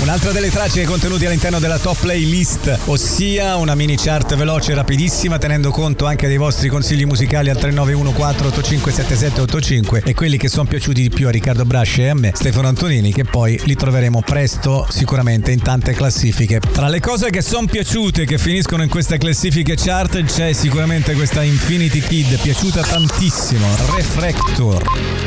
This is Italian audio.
Un'altra delle tracce contenute all'interno della top playlist, ossia una mini chart veloce e rapidissima, tenendo conto anche dei vostri consigli musicali al 3914857785 e quelli che sono piaciuti di più a Riccardo Brasce e a me, Stefano Antonini, che poi li troveremo presto sicuramente in tante classifiche. Tra le cose che sono piaciute che finiscono in queste classifiche chart c'è sicuramente questa Infinity Kid, piaciuta tantissimo, Refractor.